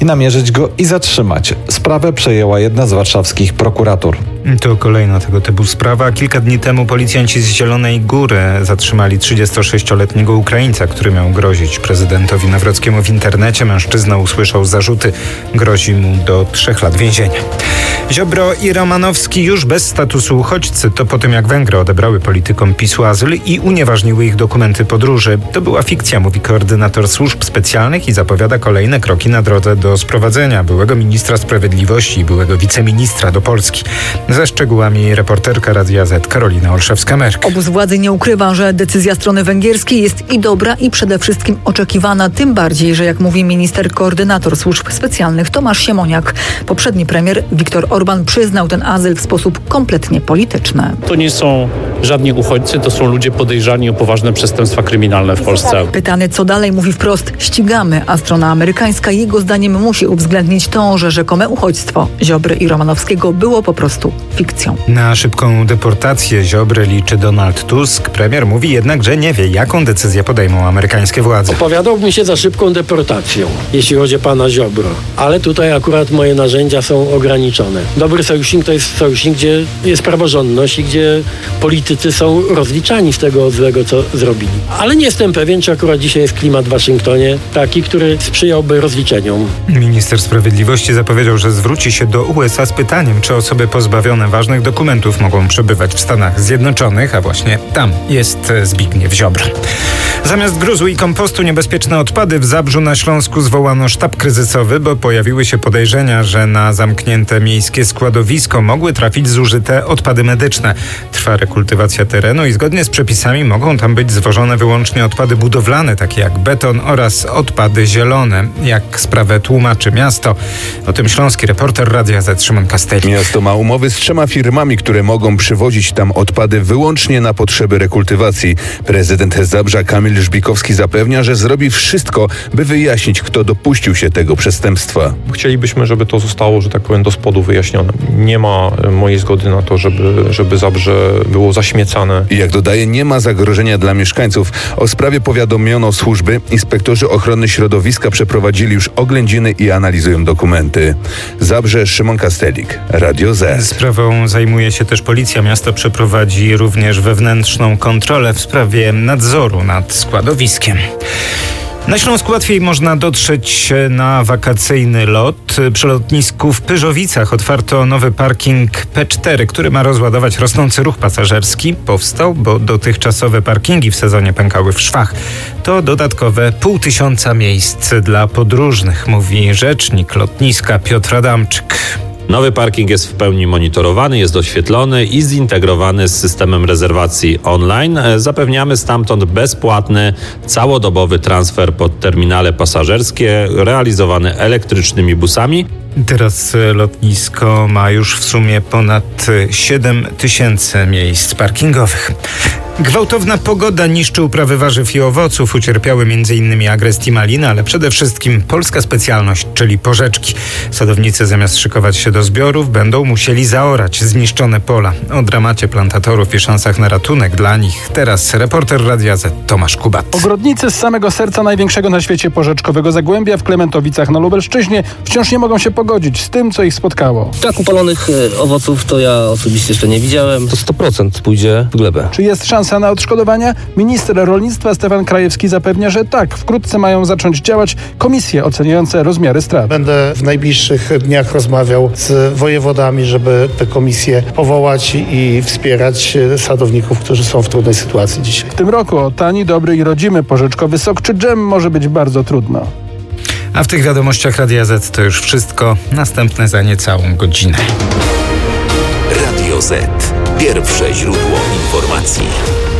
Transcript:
i namierzyć go i zatrzymać. Sprawę przejęła jedna z warszawskich prokuratur. To kolejna tego typu sprawa. Kilka dni temu policjanci z Zielonej Góry zatrzymali 36-letniego Ukraińca, który miał grozić prezydentowi Nawrockiemu w internecie. Mężczyzna usłyszał zarzuty. Grozi mu do 3 lat więzienia. Ziobro i Romanowski już bez statusu uchodźcy. To po tym, jak Węgry odebrały politykom PiS-u azyl i unieważniły ich dokumenty podróży. To była fikcja, mówi koordynator służb specjalnych i zapowiada kolejne kroki na drodze do sprowadzenia byłego ministra sprawiedliwości i byłego wiceministra do Polski. Ze szczegółami reporterka Radia Z Karolina Olszewska-Merk. Obóz władzy nie ukrywa, że decyzja strony węgierskiej jest i dobra, i przede wszystkim oczekiwana, tym bardziej, że jak mówi minister koordynator służb specjalnych Tomasz Siemoniak, poprzedni premier Viktor Orban przyznał ten azyl w sposób kompletnie polityczny. To nie są żadni uchodźcy, to są ludzie podejrzani o poważne przestępstwa kryminalne w Polsce. Pytany, co dalej, mówi wprost: ścigamy, a strona amerykańska jego zdaniem musi uwzględnić to, że rzekome uchodźstwo Ziobry i Romanowskiego było po prostu fikcją. Na szybką deportację Ziobry liczy Donald Tusk. Premier mówi jednak, że nie wie, jaką decyzję podejmą amerykańskie władze. Opowiadałbym się za szybką deportacją, jeśli chodzi o pana Ziobro. Ale tutaj akurat moje narzędzia są ograniczone. Dobry sojusznik to jest sojusznik, gdzie jest praworządność i gdzie politycy są rozliczani z tego złego, co zrobili. Ale nie jestem pewien, czy akurat dzisiaj jest klimat w Waszyngtonie taki, który sprzyjałby rozliczeniom. Minister Sprawiedliwości zapowiedział, że zwróci się do USA z pytaniem, czy osoby pozbawione ważnych dokumentów mogą przebywać w Stanach Zjednoczonych, a właśnie tam jest Zbigniew Ziobro. Zamiast gruzu i kompostu niebezpieczne odpady w Zabrzu na Śląsku zwołano sztab kryzysowy, bo pojawiły się podejrzenia, że na zamknięte miejskie składowisko mogły trafić zużyte odpady medyczne. Trwa rekultywacja terenu i zgodnie z przepisami mogą tam być zwożone wyłącznie odpady budowlane, takie jak beton oraz odpady zielone. Jak sprawę tłumaczy miasto? O tym śląski reporter Radia Z Szymon Kastelik. Miasto ma umowy z 3 firmami, które mogą przywozić tam odpady wyłącznie na potrzeby rekultywacji. Prezydent Zabrza Kamil Żbikowski zapewnia, że zrobi wszystko, by wyjaśnić, kto dopuścił się tego przestępstwa. Chcielibyśmy, żeby to zostało, że tak powiem, do spodu wyjaśnione. Nie ma mojej zgody na to, żeby Zabrze było zaśmiecane. I jak dodaje, nie ma zagrożenia dla mieszkańców. O sprawie powiadomiono służby. Inspektorzy ochrony środowiska przeprowadzili już oględziny i analizują dokumenty. Zabrze, Szymon Kastelik, Radio Z. Sprawą zajmuje się też policja. Miasto przeprowadzi również wewnętrzną kontrolę w sprawie nadzoru nad składowiskiem. Na Śląsku łatwiej można dotrzeć na wakacyjny lot. Przy lotnisku w Pyrzowicach otwarto nowy parking P4, który ma rozładować rosnący ruch pasażerski. Powstał, bo dotychczasowe parkingi w sezonie pękały w szwach. To dodatkowe 500 miejsc dla podróżnych, mówi rzecznik lotniska Piotr Adamczyk. Nowy parking jest w pełni monitorowany, jest doświetlony i zintegrowany z systemem rezerwacji online. Zapewniamy stamtąd bezpłatny, całodobowy transfer pod terminale pasażerskie realizowany elektrycznymi busami. Teraz lotnisko ma już w sumie ponad 7000 miejsc parkingowych. Gwałtowna pogoda niszczy uprawy warzyw i owoców. Ucierpiały m.in. agrest i maliny, ale przede wszystkim polska specjalność, czyli porzeczki. Sadownicy zamiast szykować się do zbiorów, będą musieli zaorać zniszczone pola. O dramacie plantatorów i szansach na ratunek dla nich teraz reporter Radia Z Tomasz Kubat. Ogrodnicy z samego serca największego na świecie porzeczkowego Zagłębia w Klementowicach na Lubelszczyźnie wciąż nie mogą się pogodzić z tym, co ich spotkało. Tak upalonych owoców to ja osobiście jeszcze nie widziałem. To 100% pójdzie w glebę. Czy jest szansa na odszkodowania? Minister rolnictwa Stefan Krajewski zapewnia, że tak. Wkrótce mają zacząć działać komisje oceniające rozmiary strat. Będę w najbliższych dniach rozmawiał z wojewodami, żeby te komisje powołać i wspierać sadowników, którzy są w trudnej sytuacji dzisiaj. W tym roku o tani, dobry i rodzimy porzeczkowy sok czy dżem może być bardzo trudno. A w tych wiadomościach Radia Z to już wszystko. Następne za niecałą godzinę. Radio Z. Pierwsze źródło informacji.